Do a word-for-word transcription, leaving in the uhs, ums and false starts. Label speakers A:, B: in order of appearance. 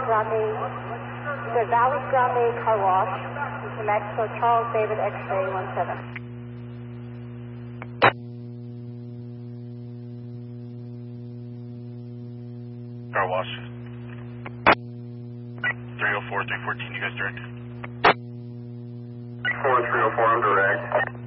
A: Grande, the Valley Grande Car Wash, to Mexico, Charles David X-ray one seven.
B: Car Wash. three oh four, three fourteen, you guys direct?
C: four three oh four, I'm direct.